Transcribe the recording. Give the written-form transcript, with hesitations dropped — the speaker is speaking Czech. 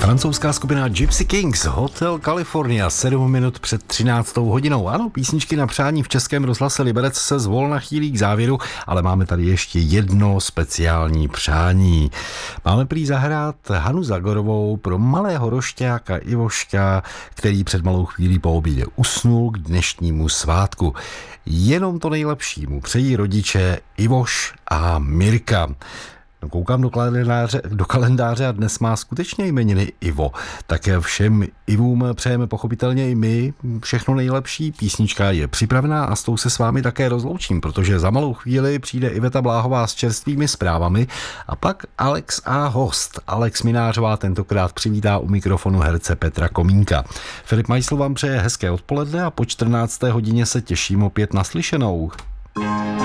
Francouzská skupina Gypsy Kings, Hotel California, 7 minut před 13. hodinou. Ano, písničky na přání v Českém rozhlase Liberec se zvolna chýlí k závěru, ale máme tady ještě jedno speciální přání. Máme prý zahrát Hanu Zagorovou pro malého rošťáka Ivoška, který před malou chvílí po obědě usnul k dnešnímu svátku. Jenom to nejlepší mu přejí rodiče Ivoš a Mirka. No, koukám do kalendáře a dnes má skutečně jmeniny Ivo. Také všem Ivům přejeme pochopitelně i my všechno nejlepší. Písnička je připravená a s tou se s vámi také rozloučím, protože za malou chvíli přijde Iveta Bláhová s čerstvými zprávami a pak Alex a host. Alex Minářová tentokrát přivítá u mikrofonu herce Petra Komínka. Filip Majsl vám přeje hezké odpoledne a po 14. hodině se těším opět naslyšenou.